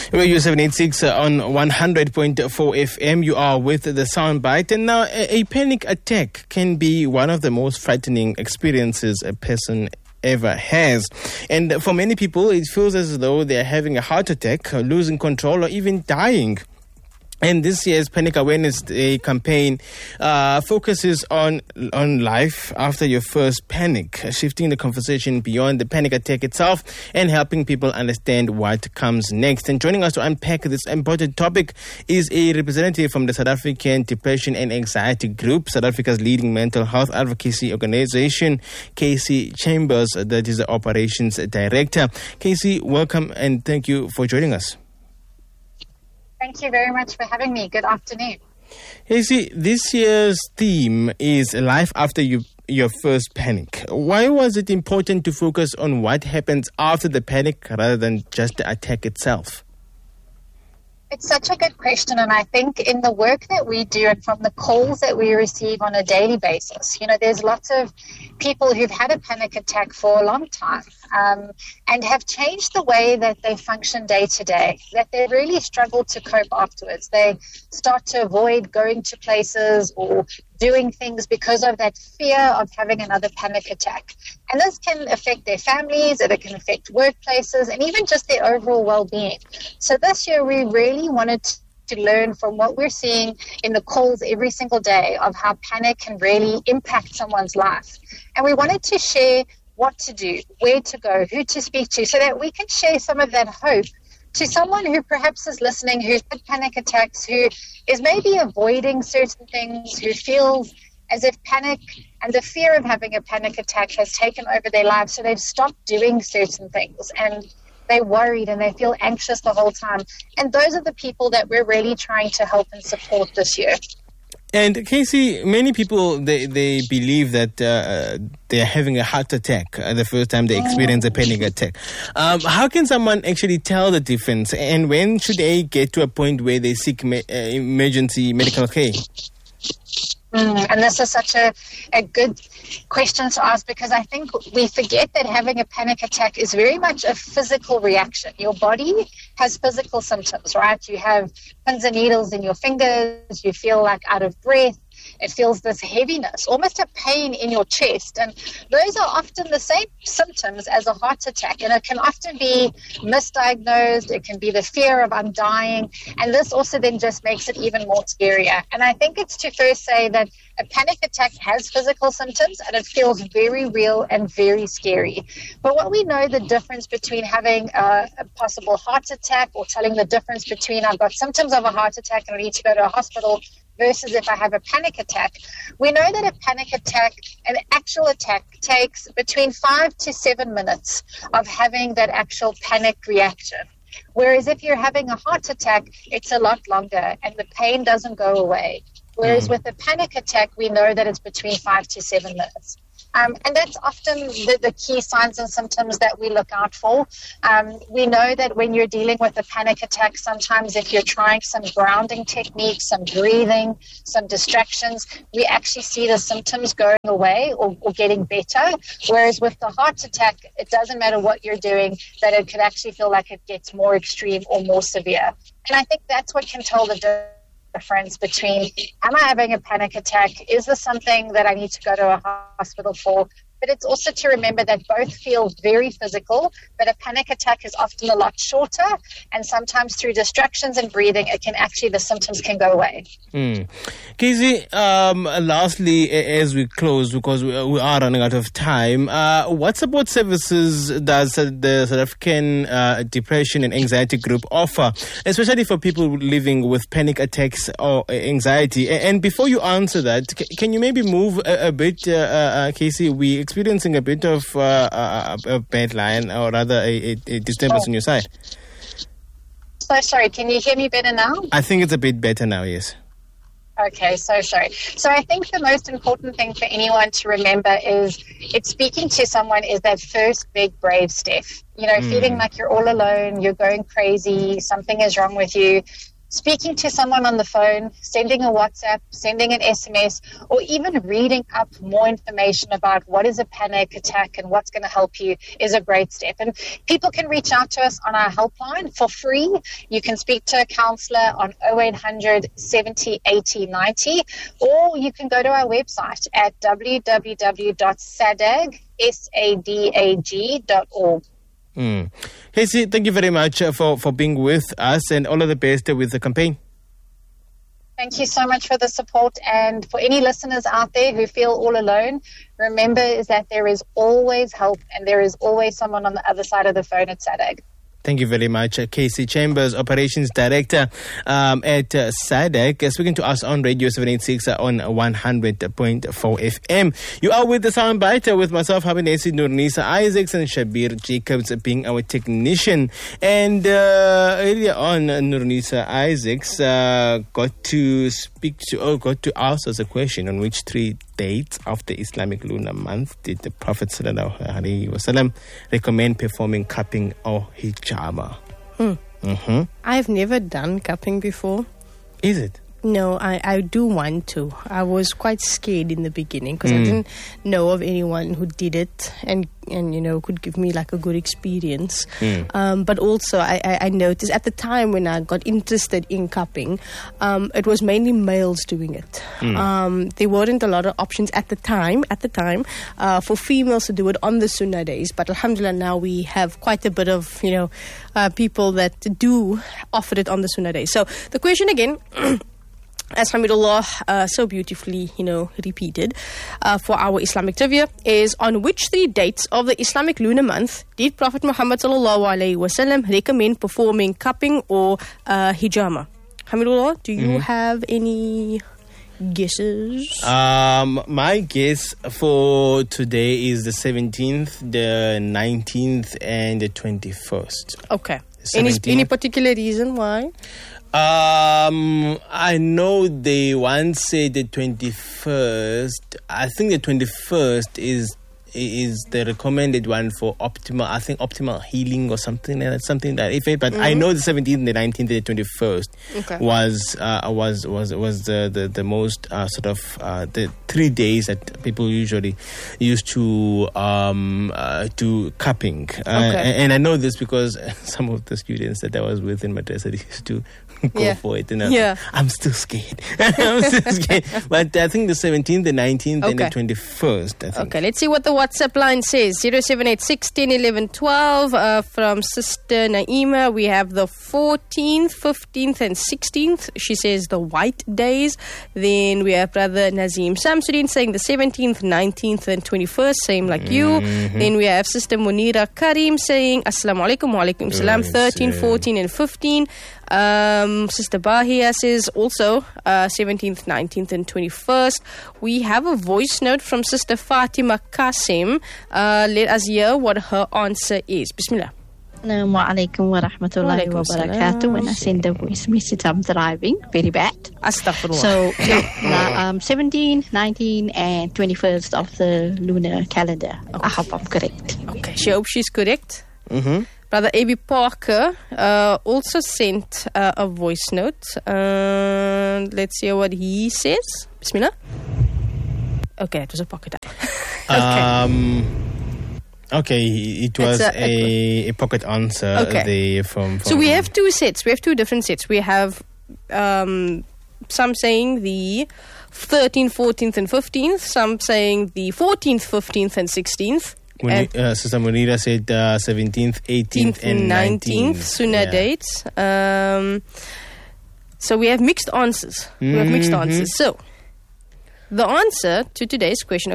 Radio 786 on 100.4 FM. You are with the Soundbite. And now, a panic attack can be one of the most frightening experiences a person ever has. And for many people, it feels as though they are having a heart attack, losing control, or even dying. And this year's Panic Awareness Day campaign focuses on life after your first panic, shifting the conversation beyond the panic attack itself and helping people understand what comes next. And joining us to unpack this important topic is a representative from the South African Depression and Anxiety Group, South Africa's leading mental health advocacy organization, Casey Chambers, that is the operations director. Casey, welcome and thank you for joining us. Thank you very much for having me. Good afternoon. Casey, this year's theme is life after your first panic. Why was it important to focus on what happens after the panic rather than just the attack itself? It's such a good question, and I think in the work that we do and from the calls that we receive on a daily basis, there's lots of people who've had a panic attack for a long time and have changed the way that they function day to day, that they really struggle to cope afterwards. They start to avoid going to places or doing things because of that fear of having another panic attack. And this can affect their families, it can affect workplaces, and even just their overall well-being. So this year we really wanted to learn from what we're seeing in the calls every single day of how panic can really impact someone's life. And we wanted to share what to do, where to go, who to speak to, so that we can share some of that hope to someone who perhaps is listening, who's had panic attacks, who is maybe avoiding certain things, who feels as if panic and the fear of having a panic attack has taken over their lives, so they've stopped doing certain things and they're worried and they feel anxious the whole time. And those are the people that we're really trying to help and support this year. And Casey, many people, they believe that they're having a heart attack the first time they experience a panic attack. How can someone actually tell the difference? And when should they get to a point where they seek emergency medical care? And this is such a good question to ask, because I think we forget that having a panic attack is very much a physical reaction. Your body has physical symptoms, right? You have pins and needles in your fingers, you feel like out of breath, it feels this heaviness, almost a pain in your chest. And those are often the same symptoms as a heart attack. And it can often be misdiagnosed. It can be the fear of I'm dying. And this also then just makes it even more scarier. And I think it's to first say that a panic attack has physical symptoms and it feels very real and very scary. But what we know the difference between having a possible heart attack or telling the difference between I've got symptoms of a heart attack and I need to go to a hospital versus if I have a panic attack, we know that a panic attack, an actual attack, takes between 5 to 7 minutes of having that actual panic reaction. Whereas if you're having a heart attack, it's a lot longer and the pain doesn't go away. Whereas with a panic attack, we know that it's between 5 to 7 minutes. And that's often the key signs and symptoms that we look out for. We know that when you're dealing with a panic attack, sometimes if you're trying some grounding techniques, some breathing, some distractions, we actually see the symptoms going away or getting better. Whereas with the heart attack, it doesn't matter what you're doing, that it could actually feel like it gets more extreme or more severe. And I think that's what can tell the difference between, am I having a panic attack? Is this something that I need to go to a hospital for? But it's also to remember that both feel very physical, but a panic attack is often a lot shorter, and sometimes through distractions and breathing, the symptoms can go away. Casey, lastly, as we close, because we are running out of time, what support services does the South African Depression and Anxiety Group offer, especially for people living with panic attacks or anxiety? And before you answer that, can you maybe move a bit, Casey? We experiencing a bit of a bad line, or rather a disturbance on your side. So sorry, can you hear me better now? I think it's a bit better now, yes. Okay, so sorry. So I think the most important thing for anyone to remember is it's speaking to someone is that first big brave step. Feeling like you're all alone, you're going crazy, something is wrong with you. speaking to someone on the phone, sending a WhatsApp, sending an SMS, or even reading up more information about what is a panic attack and what's going to help you is a great step. And people can reach out to us on our helpline for free. You can speak to a counselor on 0800 70 80 90, or you can go to our website at www.sadag.org. Casey, thank you very much for being with us, and all of the best with the campaign. Thank you so much for the support, and for any listeners out there who feel all alone, remember is that there is always help and there is always someone on the other side of the phone at SADAG. Thank you very much, Casey Chambers, Operations Director at SADAG, speaking to us on Radio 786 on 100.4 FM. You are with the Soundbite with myself, Habinesi, Nurnisa Isaacs, and Shabir Jacobs being our technician. And earlier on, Nurnisa Isaacs got to ask us a question on which 3 dates of the Islamic lunar month did the Prophet ﷺ recommend performing cupping or hijama. I've never done cupping before. Is it? No, I do want to. I was quite scared in the beginning because I didn't know of anyone who did it and could give me like a good experience. But also I noticed at the time when I got interested in cupping, it was mainly males doing it. There weren't a lot of options at the time for females to do it on the Sunnah days. But alhamdulillah, now we have quite a bit of people that do offer it on the Sunnah days. So the question again, as Hamidullah so beautifully, repeated for our Islamic trivia, is on which 3 dates of the Islamic lunar month did Prophet Muhammad ﷺ recommend performing cupping or hijama? Hamidullah, do you have any guesses? My guess for today is the 17th, the 19th, and the 21st. Okay. Any particular reason why? I know they once said the 21st. I think the 21st is the recommended one for optimal healing or something like that. But I know the 17th and the 19th and the 21st was the most the 3 days that people usually used to do cupping. And I know this because some of the students that I was with in madrasa used to go for it. I'm still scared. But I think the 17th, the 19th, and the 21st. I think. Okay, let's see what the WhatsApp line says. 0786 10 11 12 from Sister Naima. We have the 14th, 15th, and 16th. She says the white days. Then we have Brother Nazim Samsudin saying the 17th, 19th, and 21st, same like you. Then we have Sister Munira Karim saying Assalamu alaikum wa alaikum salam, 13, 14, and 15. Sister Bahia says also 17th, 19th, and 21st. We have a voice note from Sister Fatima Qasim. Let us hear what her answer is. Bismillah. Assalamu alaikum wa rahmatullahi wa barakatuh. When I send the voice message, I'm driving very bad. Astaghfirullah. So, 17, 19, and 21st of the lunar calendar. Okay. I hope I'm correct. Okay, she hopes she's correct. Brother A.B. Parker also sent a voice note. Let's hear what he says. Bismillah. Okay, it was a pocket. Okay, it was a pocket answer there from. So we have 2 sets. We have 2 different sets. We have some saying the 13th, 14th, and 15th. Some saying the 14th, 15th, and 16th. Sister Munira said 17th, 18th, and 19th. Sunnah dates. So we have mixed answers. So the answer to today's question,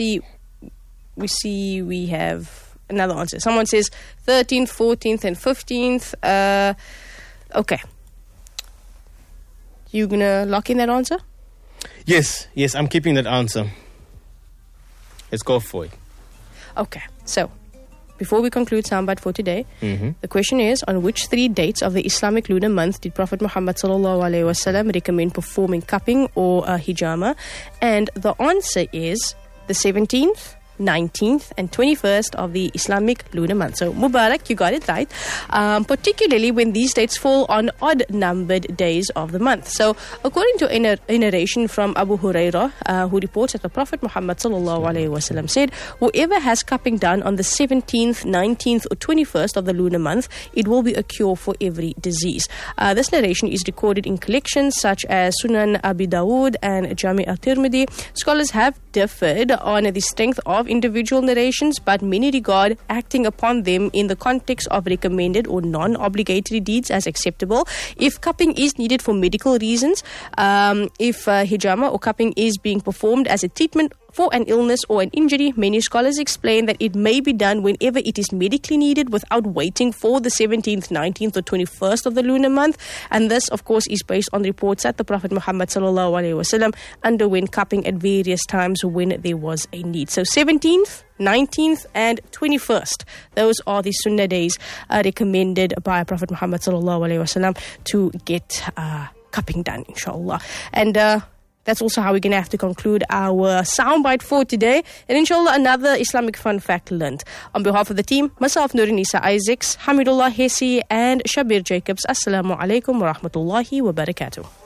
we have another answer. Someone says 13th, 14th, and 15th. Okay. You gonna lock in that answer? Yes, I'm keeping that answer. Let's go for it. Okay, so before we conclude Soundbite for today, the question is, on which 3 dates of the Islamic lunar month did Prophet Muhammad ﷺ recommend performing cupping or hijama? And the answer is the 17th, 19th, and 21st of the Islamic lunar month. So Mubarak, you got it right. Particularly when these dates fall on odd-numbered days of the month. So according to a narration from Abu Hurairah, who reports that the Prophet Muhammad sallallahu alaihi wasallam said, whoever has cupping done on the 17th, 19th or 21st of the lunar month, it will be a cure for every disease. This narration is recorded in collections such as Sunan Abi Dawud and Jami al-Tirmidhi. Scholars have differed on the strength of individual narrations, but many regard acting upon them in the context of recommended or non-obligatory deeds as acceptable. If cupping is needed for medical reasons, if hijama or cupping is being performed as a treatment for an illness or an injury, many scholars explain that it may be done whenever it is medically needed without waiting for the 17th, 19th or 21st of the lunar month. And this, of course, is based on reports that the Prophet Muhammad sallallahu alaihi wasallam underwent cupping at various times when there was a need. So 17th, 19th and 21st. Those are the sunnah days recommended by Prophet Muhammad sallallahu alaihi wasallam to get cupping done, inshallah. And that's also how we're going to have to conclude our soundbite for today. And inshallah, another Islamic fun fact learned. On behalf of the team, myself, Nurinisa Isaacs, Hamidullah Hesi and Shabir Jacobs, Assalamu alaikum wa rahmatullahi wa barakatuh.